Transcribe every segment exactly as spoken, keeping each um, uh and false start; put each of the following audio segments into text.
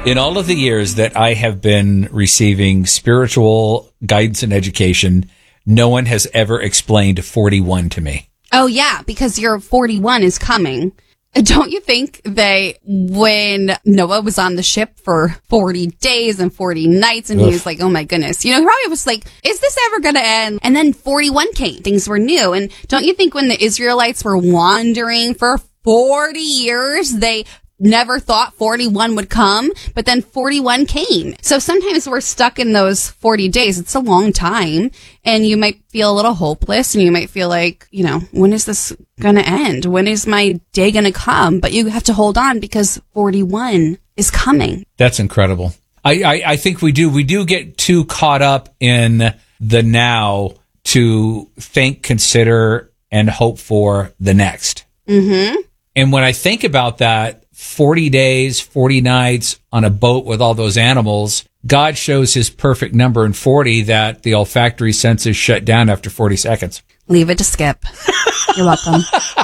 In all of the years that I have been receiving spiritual guidance and education, no one has ever explained forty-one to me. Oh, yeah, because your forty-one is coming. Don't you think they, when Noah was on the ship for forty days and forty nights, and Ugh. he was like, oh my goodness, you know, he probably was like, is this ever going to end? And then forty-one came. Things were new. And don't you think when the Israelites were wandering for forty years, they never thought forty-one would come, but then forty-one came. So sometimes we're stuck in those forty days. It's a long time, and you might feel a little hopeless, and you might feel like, you know, when is this going to end? When is my day going to come? But you have to hold on because forty-one is coming. That's incredible. I, I, I think we do. We do get too caught up in the now to think, consider, and hope for the next. Mm-hmm. And when I think about that, forty days, forty nights on a boat with all those animals, God shows his perfect number in forty that the olfactory senses shut down after forty seconds. Leave it to Skip. You're welcome.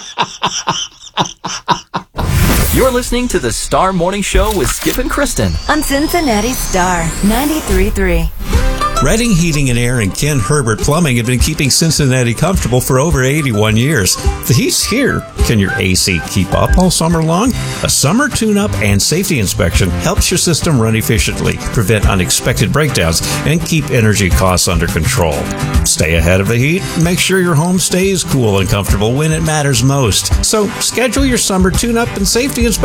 You're listening to the Star Morning Show with Skip and Kristen on Cincinnati's Star ninety-three point three. Redding Heating and Air and Ken Herbert Plumbing have been keeping Cincinnati comfortable for over eighty-one years. The heat's here. Can your A C keep up all summer long? A summer tune-up and safety inspection helps your system run efficiently, prevent unexpected breakdowns, and keep energy costs under control. Stay ahead of the heat. Make sure your home stays cool and comfortable when it matters most. So schedule your summer tune-up and safety inspection